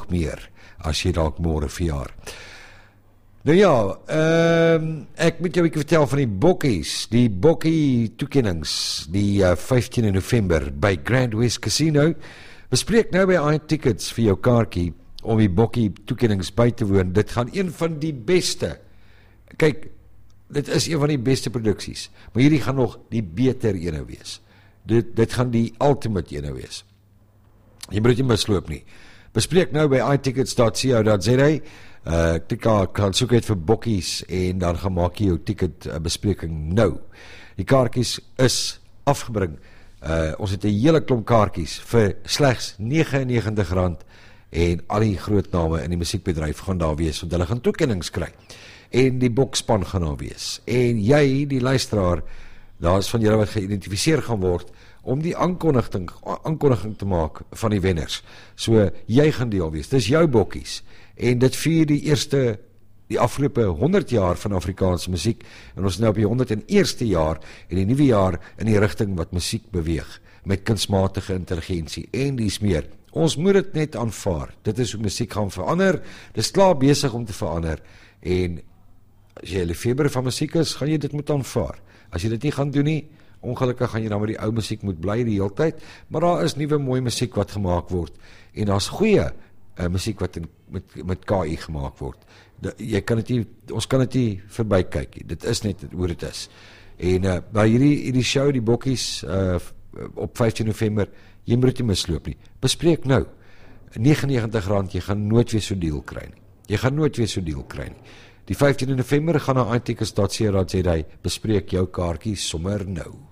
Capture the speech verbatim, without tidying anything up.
nog meer, as jy dalk môre verjaar. Nou ja, um, ek moet jou 'n bietjie vertel van die bokkies, die bokkie toekennings, die uh, vyftiende November by Grand West Casino. Bespreek nou by iTickets vir jou kaartjie om die bokkie toekennings by te woon. Dit gaan een van die beste, kyk, dit is een van die beste produksies, maar hierdie gaan nog die beter ene wees. Dit, dit gaan die ultimate ene wees. Jy moet dit nie misloop nie. Bespreek nou by iTickets dot co dot za. Uh, klik kan soek uit vir bokkies en dan gaan maak jy jou ticket uh, bespreking nou. Die kaartjies is afgebring. Uh, ons het 'n hele klomp kaartjies vir slegs negentig en negentig rand en al die groot name in die musiekbedryf gaan daar wees, want hulle gaan toekennings kry. En die bokspan gaan daar wees. En jy, die luisteraar, daar is van julle wat geïdentifiseer gaan word om die aankondiging, aankondiging te maak van die wenners. So, jy gaan deel wees. Dis jou bokkies. En dit vier die eerste, die afgelope honderd jaar van Afrikaanse musiek, en ons is nou op die honderd en eerste jaar, en die nuwe jaar in die rigting wat musiek beweeg, met kunsmatige intelligensie, en dies meer. Ons moet dit net aanvaar, dit is hoe musiek gaan verander, dit is klaar besig om te verander, en as jy 'n liefhebber van musiek is, gaan jy dit moet aanvaar. As jy dit nie gaan doen nie, ongelukkig gaan jy dan met die ou musiek moet bly die hele tyd, maar daar is nuwe mooi musiek wat gemaak word, en daar's goeie uh, musiek wat in, met, met K I gemaak word. De, jy kan dit nie, ons kan dit nie verby kyk nie, dit is net hoe dit is. En uh, by hierdie, hierdie show, die bokkies, uh, op vyftiende November, jy moet dit nie misloop nie. Bespreek nou, negentig en negentig rand, jy gaan nooit weer so deal kry nie. Jy gaan nooit weer so deal kry nie. Die vyftiende November gaan na iTickets dot co dot za, bespreek jou kaartjie sommer nou.